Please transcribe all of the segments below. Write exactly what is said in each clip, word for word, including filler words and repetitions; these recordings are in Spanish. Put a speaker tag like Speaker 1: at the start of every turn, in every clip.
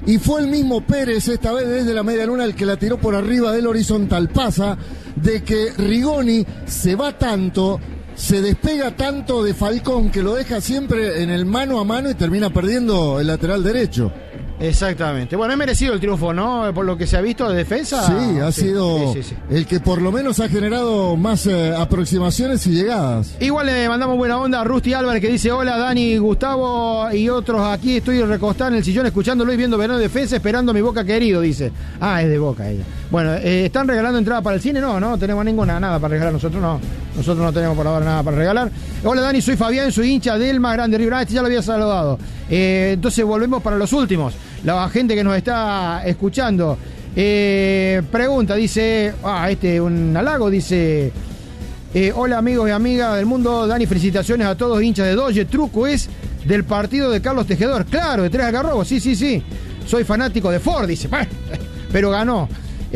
Speaker 1: y fue el mismo Pérez, esta vez desde la media luna, el que la tiró por arriba del horizontal. Pasa de que Rigoni se va tanto, se despega tanto de Falcón, que lo deja siempre en el mano a mano y termina perdiendo el lateral derecho.
Speaker 2: Exactamente. Bueno, es merecido el triunfo, ¿no? Por lo que se ha visto de defensa.
Speaker 1: Sí, ha sí, sido sí, sí, sí. el que por lo menos ha generado más eh, aproximaciones y llegadas.
Speaker 2: Igual le mandamos buena onda a Rusty Álvarez, que dice: hola Dani, Gustavo y otros, aquí estoy recostado en el sillón escuchándolo y viendo Verano Defensa, esperando a mi Boca querido, dice. Ah, es de Boca ella. Bueno, eh, ¿están regalando entrada para el cine? No, no tenemos ninguna, nada para regalar, nosotros no. Nosotros no tenemos por ahora nada para regalar. Hola Dani, soy Fabián, soy hincha del más grande River. Ah, este ya lo había saludado. Eh, entonces volvemos para los últimos. La gente que nos está escuchando eh, pregunta, dice, ah, este un halago, dice, eh, hola amigos y amigas del mundo, Dani, felicitaciones a todos hinchas de Dodge. Truco es del partido de Carlos Tejedor, claro, de Tres Algarrobos, sí, sí, sí, soy fanático de Ford, dice, pero ganó.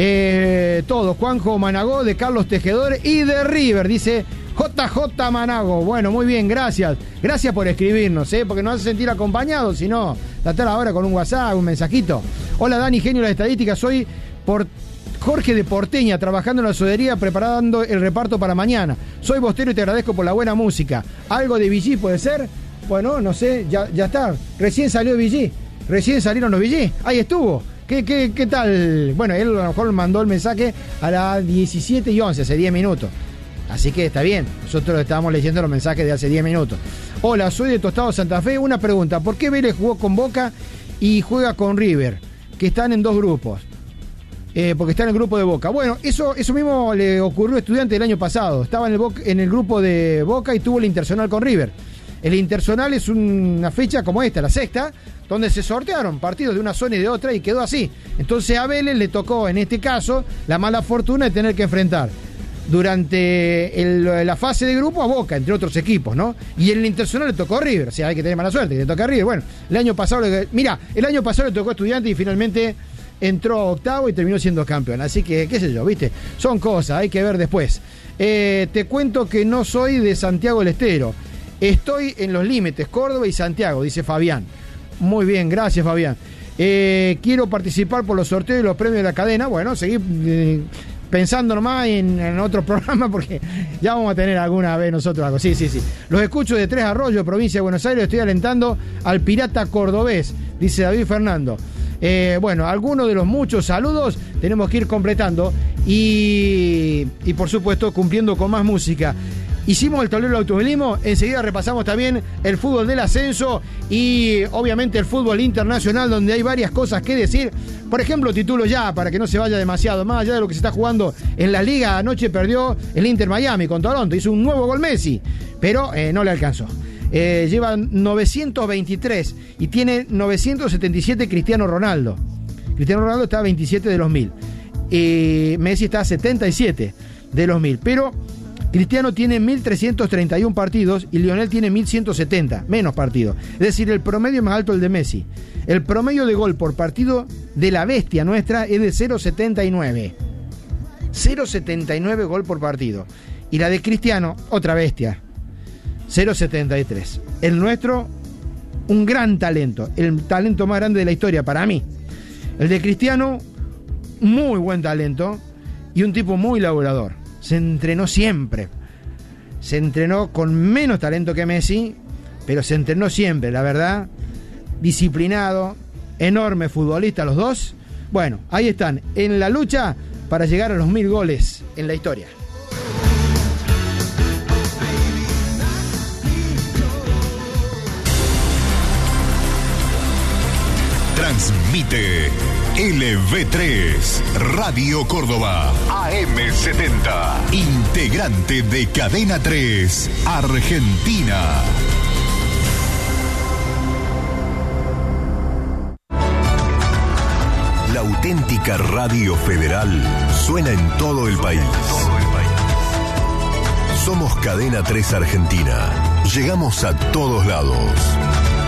Speaker 2: Eh, todos, Juanjo Managó, de Carlos Tejedor y de River, dice J J Manago. Bueno, muy bien, gracias. Gracias por escribirnos, ¿eh? Porque nos hace sentir acompañados, si no, tratar ahora con un WhatsApp, un mensajito. Hola Dani, genio de las estadísticas, soy por Jorge de Porteña, trabajando en la sodería, preparando el reparto para mañana. Soy bostero y te agradezco por la buena música. ¿Algo de V G puede ser? Bueno, no sé, ya, ya está. Recién salió V G, recién salieron los V G, ahí estuvo. ¿Qué, qué, ¿Qué tal? Bueno, él a lo mejor mandó el mensaje a las diecisiete y once, hace diez minutos. Así que está bien, nosotros estábamos leyendo los mensajes de hace diez minutos. Hola, soy de Tostado Santa Fe. Una pregunta, ¿por qué Vélez jugó con Boca y juega con River? Que están en dos grupos. Eh, porque está en el grupo de Boca. Bueno, eso, eso mismo le ocurrió a Estudiantes el año pasado. Estaba en el, Boca, en el grupo de Boca y tuvo el Interzonal con River. El Interzonal es una fecha como esta, la sexta, donde se sortearon partidos de una zona y de otra y quedó así. Entonces a Vélez le tocó, en este caso, la mala fortuna de tener que enfrentar durante el, la fase de grupo a Boca, entre otros equipos, ¿no? Y en el Interzonal le tocó a River, o sea, hay que tener mala suerte, que le toca a River. Bueno, el año pasado, mira, el año pasado le tocó a Estudiantes y finalmente entró a octavo y terminó siendo campeón. Así que, qué sé yo, ¿viste? Son cosas, hay que ver después. Eh, te cuento que no soy de Santiago del Estero. Estoy en los límites, Córdoba y Santiago, dice Fabián. Muy bien, gracias Fabián. Eh, quiero participar por los sorteos y los premios de la cadena. Bueno, seguí eh, pensando nomás en, en otro programa porque ya vamos a tener alguna vez nosotros algo. Sí, sí, sí. Los escucho de Tres Arroyos, provincia de Buenos Aires. Estoy alentando al Pirata Cordobés, dice David Fernando. Eh, bueno, algunos de los muchos saludos tenemos que ir completando y, y por supuesto cumpliendo con más música. Hicimos el tablero del automovilismo, enseguida repasamos también el fútbol del ascenso y obviamente el fútbol internacional, donde hay varias cosas que decir. Por ejemplo, título ya, para que no se vaya demasiado, más allá de lo que se está jugando en la liga. Anoche perdió el Inter Miami con Toronto, hizo un nuevo gol Messi, pero eh, no le alcanzó. Eh, lleva novecientos veintitrés y tiene novecientos setenta y siete Cristiano Ronaldo. Cristiano Ronaldo está a veintisiete de los mil. Eh, Messi está a setenta y siete de los mil, pero Cristiano tiene mil trescientos treinta y uno partidos y Lionel tiene mil ciento setenta, menos partidos. Es decir, el promedio es más alto el de Messi. El promedio de gol por partido de la bestia nuestra es de cero coma setenta y nueve. cero coma setenta y nueve gol por partido. Y la de Cristiano, otra bestia, cero coma setenta y tres. El nuestro, un gran talento, el talento más grande de la historia para mí. El de Cristiano, muy buen talento y un tipo muy laburador. Se entrenó siempre. Se entrenó con menos talento que Messi, pero se entrenó siempre, la verdad. Disciplinado, enorme futbolista los dos. Bueno, ahí están, en la lucha para llegar a los mil goles en la historia.
Speaker 3: Transmite L V tres, Radio Córdoba, A M setenta, integrante de Cadena tres, Argentina. La auténtica Radio Federal suena en todo el país. Somos Cadena tres Argentina. Llegamos a todos lados.